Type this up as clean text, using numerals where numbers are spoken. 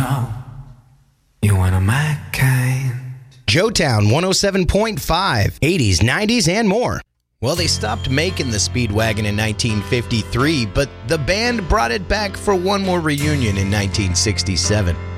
know you one of my kind. Joetown 107.5, 80s, 90s, and more. Well, they stopped making the Speedwagon in 1953, but the band brought it back for one more reunion in 1967.